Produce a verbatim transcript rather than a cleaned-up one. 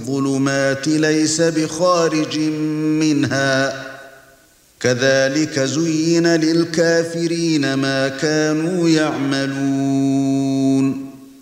الظُّلُمَاتِ لَيْسَ بِخَارِجٍ مِنْهَا كَذَلِكَ زُيِّنَ لِلْكَافِرِينَ مَا كَانُوا يَعْمَلُونَ